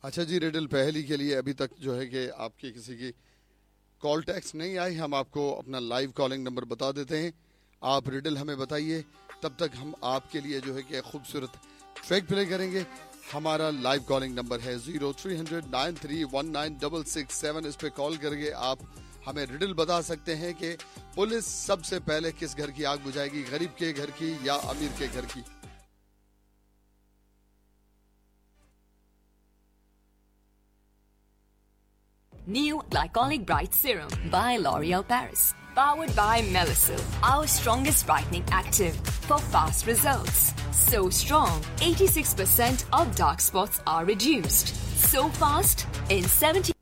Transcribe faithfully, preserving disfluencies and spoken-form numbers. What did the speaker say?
अच्छा जी, रिडल पहली के लिए अभी तक जो है कि आपकी किसी की कॉल टैक्स नहीं आई। हम आपको अपना लाइव कॉलिंग नंबर बता देते हैं, आप रिडल हमें बताइए, तब तक हम आपके लिए जो है कि खूबसूरत ट्रैक प्ले करेंगे। हमारा लाइव कॉलिंग नंबर है zero three hundred nine three one nine double six seven. इस पे कॉल करके आप हमें रिडल बता सकते हैं कि पुलिस सबसे पहले किस घर की आग बुझाएगी, गरीब के घर की या अमीर के घर की। New Glycolic Bright Serum by L'Oreal Paris. Powered by Melisil, our strongest brightening active for fast results. So strong, eighty-six percent of dark spots are reduced. So fast, in seventy